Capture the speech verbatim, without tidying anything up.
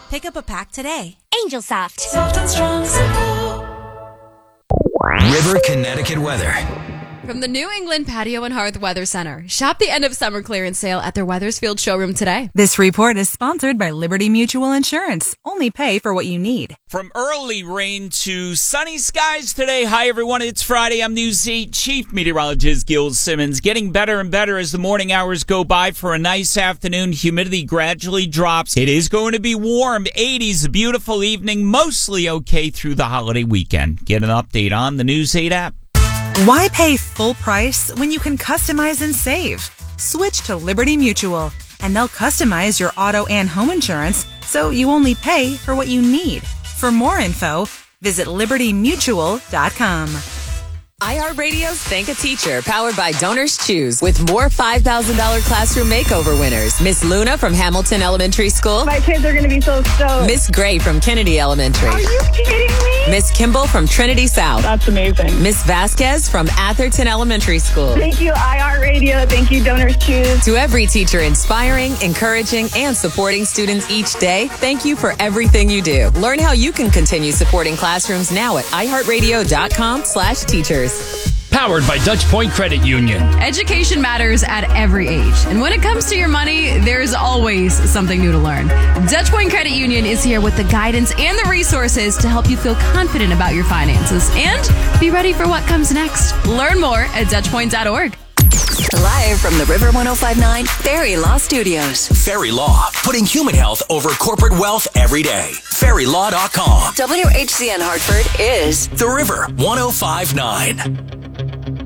Pick up a pack today. Angel Soft. Soft and strong, simple. River, Connecticut weather. From the New England Patio and Hearth Weather Center. Shop the end of summer clearance sale at their Weathersfield showroom today. This report is sponsored by Liberty Mutual Insurance. Only pay for what you need. From early rain to sunny skies today. Hi, everyone. It's Friday. I'm News eight Chief Meteorologist Gil Simmons. Getting better and better as the morning hours go by for a nice afternoon. Humidity gradually drops. It is going to be warm. eighties, a beautiful evening. Mostly okay through the holiday weekend. Get an update on the News eight app. Why pay full price when you can customize and save? Switch to Liberty Mutual, and they'll customize your auto and home insurance so you only pay for what you need. For more info, visit liberty mutual dot com. iHeartRadio's Thank a Teacher, powered by Donors Choose, with more five thousand dollars classroom makeover winners. Miss Luna from Hamilton Elementary School. My kids are going to be so stoked. Miss Gray from Kennedy Elementary. Are you kidding me? Miss Kimball from Trinity South. That's amazing. Miss Vasquez from Atherton Elementary School. Thank you, iHeartRadio. Thank you, Donors Choose. To every teacher inspiring, encouraging, and supporting students each day, thank you for everything you do. Learn how you can continue supporting classrooms now at iHeartRadio.com slash teachers. Powered by Dutch Point Credit Union. Education matters at every age. And when it comes to your money, there's always something new to learn. Dutch Point Credit Union is here with the guidance and the resources to help you feel confident about your finances and be ready for what comes next. Learn more at dutch point dot org. Live from the River one oh five point nine Ferry Law Studios. Ferry Law, putting human health over corporate wealth every day. ferry law dot com. W H C N Hartford is The River one oh five point nine.